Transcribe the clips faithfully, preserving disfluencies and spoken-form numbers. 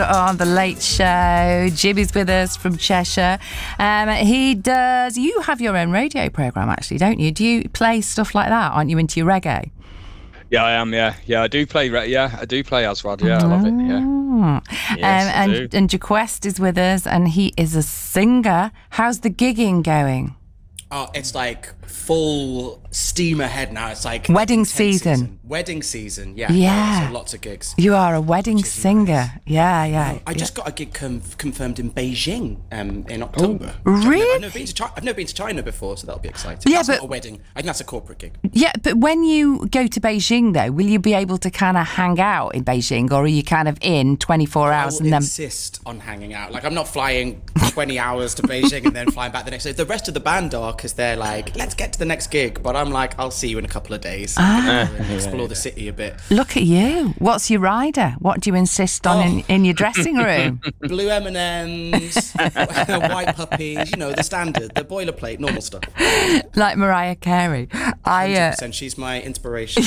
On The Late Show. Jimmy's with us from Cheshire. Um, he does... You have your own radio programme, actually, don't you? Do you play stuff like that? Aren't you into your reggae? Yeah, I am, yeah. Yeah, I do play... Re- yeah, I do play Aswad. Yeah, I love it, yeah. Yes, um, I and, and Jaquest is with us, and he is a singer. How's the gigging going? Oh, it's like full steam ahead now. It's like wedding season. season. Wedding season, yeah. Yeah. So lots of gigs. You are a wedding singer. Nice. Yeah, yeah. Oh, I yeah. just got a gig com- confirmed in Beijing um, in October. Oh, really? I've never, I've, never been to Chi- I've never been to China before, so that'll be exciting. Yeah, that's but not a wedding. I think that's a corporate gig. Yeah, but when you go to Beijing, though, will you be able to kind of hang out in Beijing, or are you kind of in twenty-four hours I will and then insist on hanging out? Like, I'm not flying twenty hours to Beijing and then flying back the next day. The rest of the band are, because they're like, let's get to the next gig. But I'm like, I'll see you in a couple of days. Ah. Explore the city a bit. Look at you. What's your rider? What do you insist on oh. in, in your dressing room? Blue M and M's, white puppies, you know, the standard, the boilerplate, normal stuff. Like Mariah Carey. I, uh, she's my inspiration.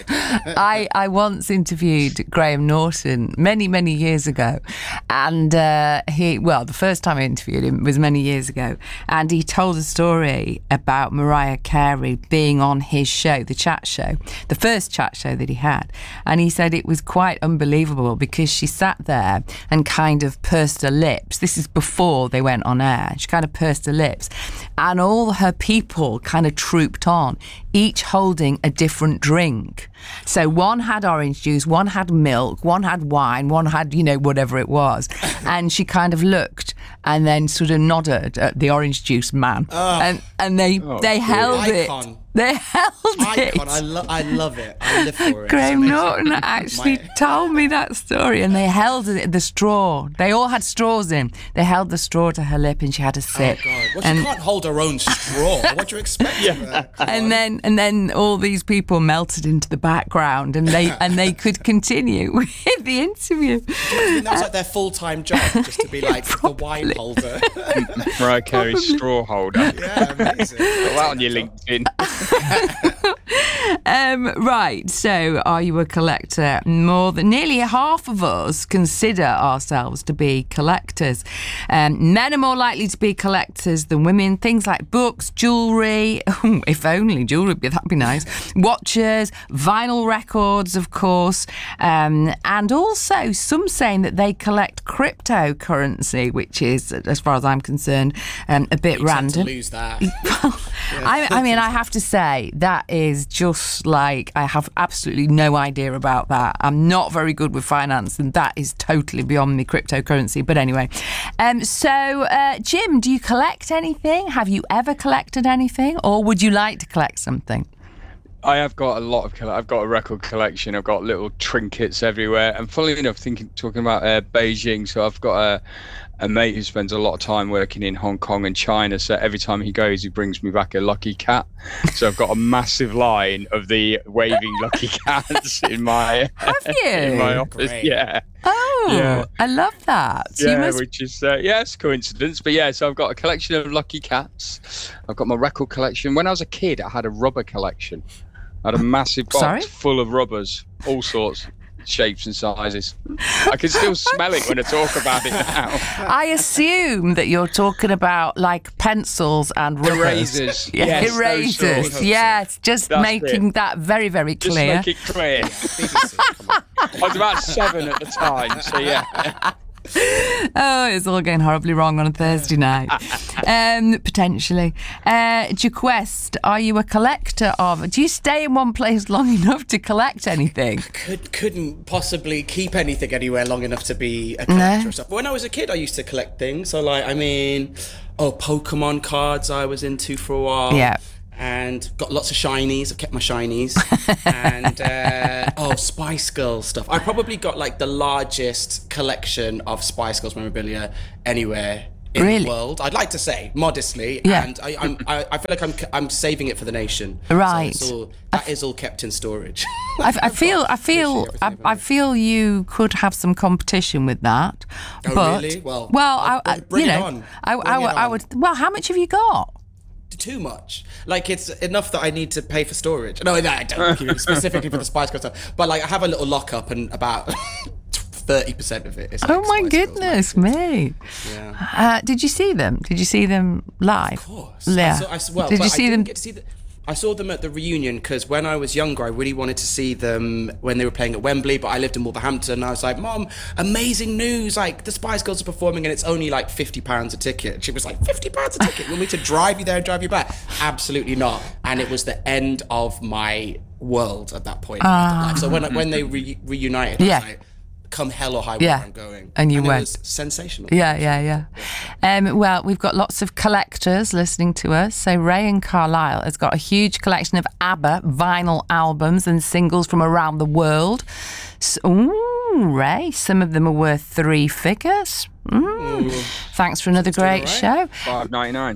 I, I once interviewed Graham Norton many, many years ago. And uh, he, well, the first time I interviewed him was many years ago. And he told a story about Mariah Carey being on his show, the chat show, the first chat show that he had. And he said it was quite unbelievable because she sat there and kind of pursed her lips. This is before they went on air. She kind of pursed her lips. And all her people kind of trooped on, each holding a different drink. So one had orange juice, one had milk, one had wine, one had, you know, whatever it was. And she kind of looked and then sort of nodded at the orange juice man. Oh. And and they, oh, they held Icon. it. They held Icon. it. I, lo- I love it. I live for it. Graham Norton actually My... told me that story, and they held it, the straw. They all had straws in. They held the straw to her lip, and she had a sip. Oh God! Well, and... she can't hold her own straw. What do you expect? Yeah. And then, and then all these people melted into the background, and they and they could continue with the interview. I mean, that was like their full-time job, just to be like the wine holder. Mariah Carey straw holder. Yeah, amazing. Put that on your LinkedIn. um, right, so are you a collector? More than nearly half of us consider ourselves to be collectors. Um, men are more likely to be collectors than women. Things like books, jewellery, if only jewellery, that'd be nice, watches, vinyl records, of course, um, and also some saying that they collect cryptocurrency, which is, as far as I'm concerned, um, a bit you random. To lose that. Well, yeah. I, I mean, I have to say that is just like, I have absolutely no idea about that. I'm not very good with finance, and that is totally beyond me, cryptocurrency. But anyway, um, so uh, Jim, do you collect anything? Have you ever collected anything, or would you like to collect something? I have got a lot of. I've got a record collection. I've got little trinkets everywhere. And funnily enough, thinking talking about uh, Beijing, so I've got a, a mate who spends a lot of time working in Hong Kong and China. So every time he goes, he brings me back a lucky cat. So I've got a massive line of the waving lucky cats in my have you in my office. Great. Yeah. Oh, yeah. I love that. So yeah, must... which is uh, yeah, it's coincidence, but yeah. So I've got a collection of lucky cats. I've got my record collection. When I was a kid, I had a rubber collection. I had a massive box Sorry? full of rubbers, all sorts, shapes and sizes. I can still smell it when I talk about it now. I assume that you're talking about like pencils and rubbers. Erasers. Yeah, Yes, erasers. Yes, just That's making it. that very, very Just clear. make it clear. I was about seven at the time, so yeah. Oh, it's all going horribly wrong on a Thursday night. Um, potentially. Uh, Jaquest, are you a collector of... Do you stay in one place long enough to collect anything? Could, couldn't possibly keep anything anywhere long enough to be a collector No. or stuff. But when I was a kid, I used to collect things. So, like, I mean, oh, Pokemon cards I was into for a while. Yeah. And got lots of shinies. I've kept my shinies. and, uh, oh, Spice Girls stuff. I probably got, like, the largest collection of Spice Girls memorabilia anywhere in Really? the world. I'd like to say, modestly. Yeah. And I, I'm, I, I feel like I'm I'm saving it for the nation. Right. So it's all, that is all kept in storage. I, I feel, I feel, Literally I, everything I I've feel you could have some competition with that. Oh, but, really? Well, well, I'll- I, I, bring you it know, on. I, Bring I, it would- I on. would. Well, how much have you got? Too much. Like, it's enough that I need to pay for storage. No, no I don't keep it specifically for the Spice Girls stuff. But, like, I have a little lockup and about thirty percent of it is. Like Oh my Spice Girls goodness magazines. me! Yeah. Uh, did you see them? Did you see them live? Of course. Yeah. I saw, I saw, well, did but you see I didn't them? Get to see the, I saw them at the reunion because when I was younger, I really wanted to see them when they were playing at Wembley, but I lived in Wolverhampton. And I was like, Mom, amazing news. Like, the Spice Girls are performing and it's only like fifty pounds a ticket. And she was like, fifty pounds a ticket? You want me to drive you there and drive you back? Absolutely not. And it was the end of my world at that point. Uh, so when when they re- reunited, I yeah. was like, come hell or high yeah. water, I'm going. And you and went. It was sensational. Yeah, yeah, yeah. Um, well, we've got lots of collectors listening to us. So Ray in Carlisle has got a huge collection of ABBA vinyl albums and singles from around the world. So, ooh, Ray, some of them are worth three figures. Mm. Thanks for another great right. show. five ninety-nine.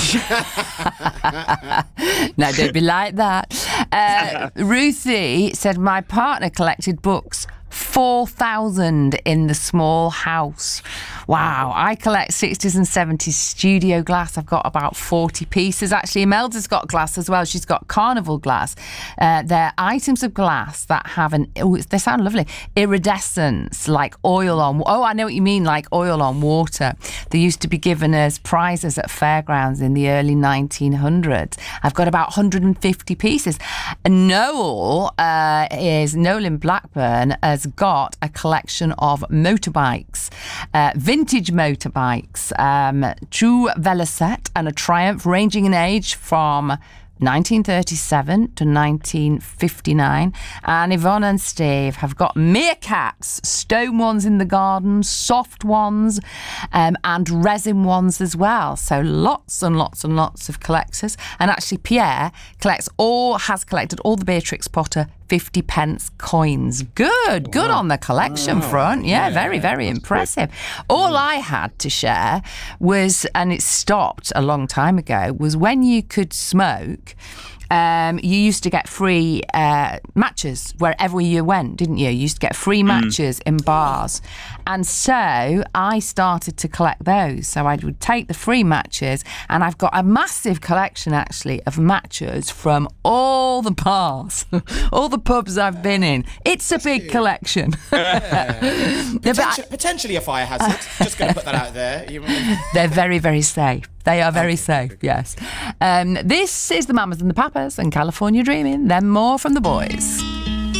No, don't be like that. Uh, Ruthie said, my partner collected books. four thousand in the small house. Wow. I collect sixties and seventies studio glass. I've got about forty pieces. Actually, Imelda's got glass as well. She's got carnival glass. Uh, they're items of glass that have an, oh, they sound lovely, iridescence, like oil on, oh, I know what you mean, like oil on water. They used to be given as prizes at fairgrounds in the early nineteen hundreds. I've got about one hundred fifty pieces. Noel uh, is, Noel in Blackburn has got a collection of motorbikes, uh, vintage motorbikes, um, two Velocette and a Triumph, ranging in age from nineteen thirty-seven to nineteen fifty-nine. And Yvonne and Steve have got meerkats, stone ones in the garden, soft ones, um, and resin ones as well. So lots and lots and lots of collectors. And actually Pierre collects all, has collected all the Beatrix Potter fifty pence coins. Good, good Wow. on the collection Wow. front. Yeah, Yeah, very, very that's impressive. All I had to share was, and it stopped a long time ago, was when you could smoke, um, you used to get free uh, matches wherever you went, didn't you? You used to get free matches in bars. And so I started to collect those. So I would take the free matches, and I've got a massive collection, actually, of matches from all the bars, all the pubs I've been in. It's a big collection. Yeah. Potenti- potentially a fire hazard. Just going to put that out there. You They're very, very safe. They are very safe, yes. Um, this is the Mamas and the Papas and California Dreaming. Then more from the boys.